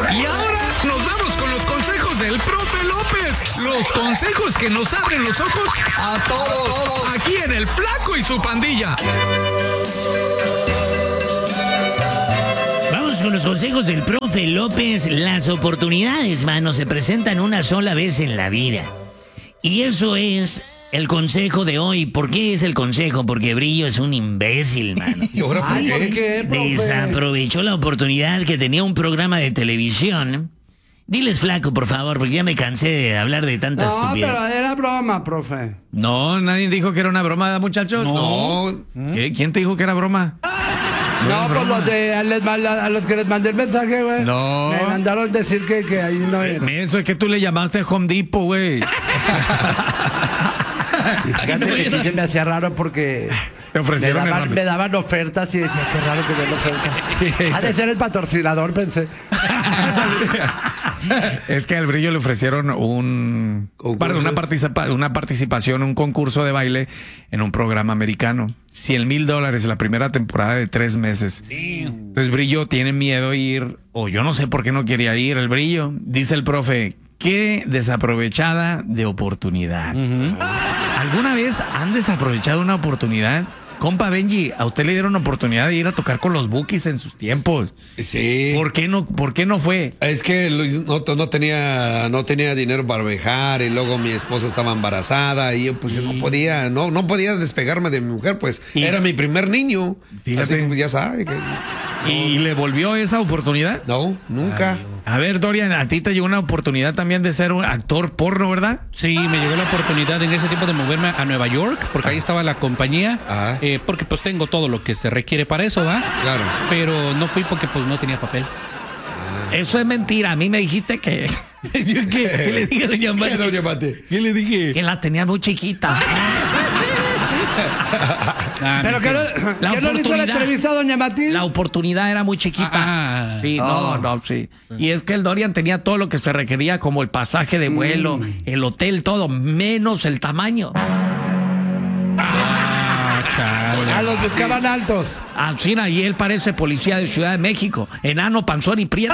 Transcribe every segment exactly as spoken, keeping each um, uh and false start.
Y ahora nos vamos con los consejos del profe López. Los consejos que nos abren los ojos a todos. Aquí en El Flaco y su pandilla. Vamos con los consejos del profe López. Las oportunidades, mano, se presentan una sola vez en la vida. Y eso es el consejo de hoy. ¿Por qué es el consejo? Porque Brillo es un imbécil, mano. ¿Y ahora por Ay, qué? ¿por qué, profe? Desaprovechó la oportunidad que tenía un programa de televisión. Diles, Flaco, por favor, porque ya me cansé de hablar de tanta No, estupidez. pero era broma, profe. No, nadie dijo que era una broma, muchachos. No. ¿Qué? ¿Quién te dijo que era broma? No, pues los de a, les, a los que les mandé el mensaje, güey. No. Me mandaron decir que, que ahí no era. Eso es que tú le llamaste Home Depot, güey. Y fíjate que sí se me hacía raro porque Te ofrecieron me, el daban, nombre. me daban ofertas y decía, qué raro que den ofertas. Ha de ser el patrocinador, pensé. Es que al Brillo le ofrecieron un Concurso. para una, participa, una participación, un concurso de baile en un programa americano. cien mil dólares la primera temporada de tres meses. Entonces Brillo tiene miedo de ir, o yo no sé por qué no quería ir el Brillo. Dice el profe, qué desaprovechada de oportunidad. ¿Alguna vez han desaprovechado una oportunidad? Compa Benji, a usted le dieron oportunidad de ir a tocar con los Bukis en sus tiempos. Sí. ¿Por qué no, por qué no fue? Es que Luis, no, no tenía no tenía dinero para viajar y luego mi esposa estaba embarazada y yo pues no podía no no podía despegarme de mi mujer, pues Y- era mi primer niño. Fíjate. Así que pues, ya sabe que ¿Y le volvió esa oportunidad? no, nunca. A ver, Dorian, a ti te llegó una oportunidad también de ser un actor porno, ¿verdad? Sí, me llegó la oportunidad en ese tiempo de moverme a Nueva York, porque ahí estaba la compañía, Ajá. eh, porque pues tengo todo lo que se requiere para eso, ¿va? Claro. Pero no fui porque pues no tenía papel. Eso es mentira. A mí me dijiste que... ¿Qué, qué le dije a doña ¿Qué, Mari? doña Mate? ¿Qué le dije? que la tenía muy chiquita. Ah, Pero que no, La que no le hizo la oportunidad. entrevista a doña Mati. La oportunidad era muy chiquita. Ah, sí, oh. no, no, sí. Y es que el Dorian tenía todo lo que se requería, como el pasaje de vuelo, el hotel, todo, menos el tamaño. ah, chale. A los buscaban altos. Ah, China, y él parece policía de Ciudad de México, enano, panzón y prieto.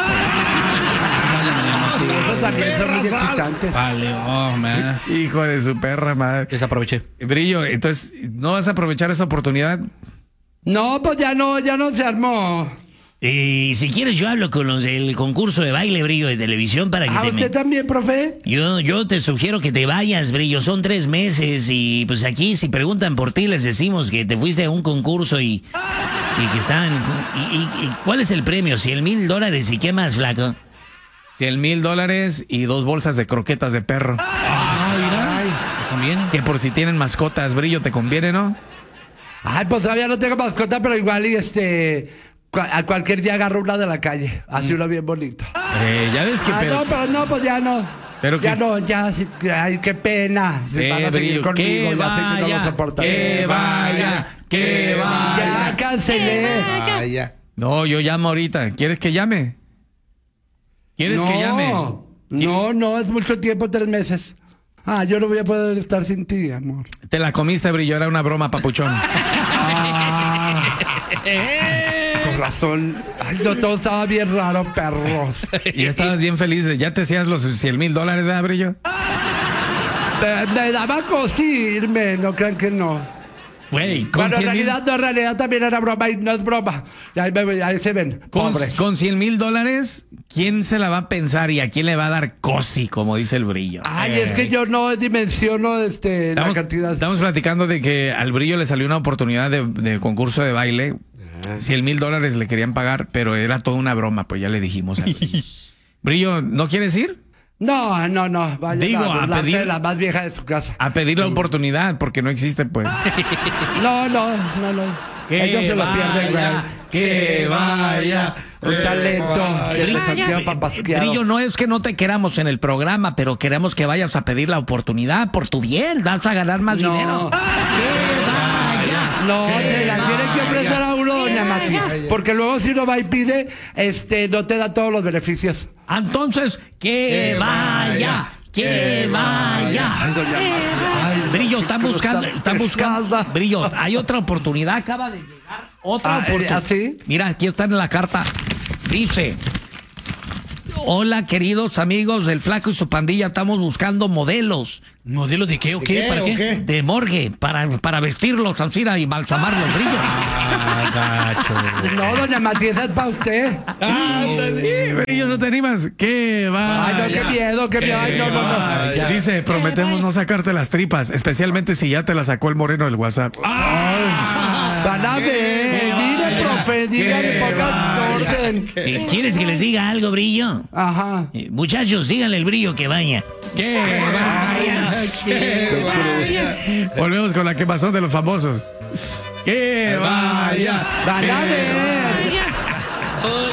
Esos también son muy excitantes. Vale, oh, man. Hijo de su perra madre. Desaproveché. Brillo, entonces, ¿no vas a aprovechar esa oportunidad? No, pues ya no, ya no se armó. Y si quieres yo hablo con los del concurso de baile, Brillo, de televisión para que ¿A te... usted me- también, profe? Yo, yo te sugiero que te vayas, Brillo, son tres meses y pues aquí si preguntan por ti les decimos que te fuiste a un concurso y, y que estaban... Y, y- y ¿cuál es el premio? ¿Cien mil dólares y qué más, flaco? Cien mil dólares y dos bolsas de croquetas de perro. ¿Te conviene? Que por si tienen mascotas, Brillo, ¿te conviene, no? Ay, pues todavía no tengo mascota, pero igual y este... cua- A cualquier día agarro una de la calle. Así uno bien bonito. Eh, ya ves que... Ah, pero- no, pero no, pues ya no. Pero ya que- no, ya, sí, que- ay, qué pena. Si Eh, van a seguir Brillo, conmigo, que ya sé que no vaya, lo soportan. que vaya, que vaya. Ya, cancelé. Ah, ya. No, yo llamo ahorita. ¿Quieres que llame? ¿Quieres no, que llame? No, no, es mucho tiempo, tres meses. Ah, yo no voy a poder estar sin ti, amor. Te la comiste, Brillo, era una broma, papuchón. Con razón. Ay, no, todo estaba bien raro, perros. Y estabas bien feliz. Ya te hacías los cien mil dólares, ¿verdad, Brillo? Me, me daba cosa irme, no crean que no. Güey, con Bueno, en cien mil... realidad, no, en realidad también era broma y no es broma. Y ahí, me- ahí se ven, Con, pobre. con cien mil dólares, ¿quién se la va a pensar y a quién le va a dar cosi, como dice el Brillo? Ay, es que yo no dimensiono este, Estamos, la cantidad. estamos platicando de que al Brillo le salió una oportunidad de, de concurso de baile. cien mil dólares le querían pagar, pero era toda una broma, pues ya le dijimos. al Brillo. Brillo, ¿no quieres ir? No, no, no. Vaya Digo, a a burlarse pedir- de la más vieja de su casa. A pedir la oportunidad, porque no existe, pues. No, no, no, no. Ellos se lo pierden, güey. que vaya. Un talento. Eh, de Santiago Papasquiaro. Brillo, no es que no te queramos en el programa, pero queremos que vayas a pedir la oportunidad por tu bien. Vas a ganar más No. dinero. No, te la tiene que ofrecer a uno, doña Mati. Porque luego si uno va y pide, este, no te da todos los beneficios. Entonces, que vaya, que vaya. Ay, doña Mati. Ay, Brillo, están pero buscando, está están buscando. pesada. Brillo, hay otra oportunidad, acaba de llegar otra Ah, eh, oportunidad. ¿así? Mira, aquí está en la carta. Dice, hola, queridos amigos del Flaco y su pandilla, estamos buscando modelos. ¿Modelos de qué o qué? ¿Qué, ¿Para o qué? qué? De morgue, para, para vestirlos, Alcira, y balsamar los brillos. Ah, gacho. No, doña Matías, es para usted. Sí, Brillo, ¿no te animas? ¿Qué va? Ay, no, qué miedo, qué miedo. Ay, no, no, no. Dice, prometemos no sacarte las tripas, especialmente si ya te las sacó el moreno del WhatsApp. Van a ver. Mire, profe, dígame, pongan orden. Eh, ¿Quieres que les diga algo, Brillo? Ajá. Eh, muchachos, díganle al Brillo que vaya. ¿Qué? Vaya, qué vaya. Volvemos con la quemazón de los famosos. ¡Que vaya! Van a ver.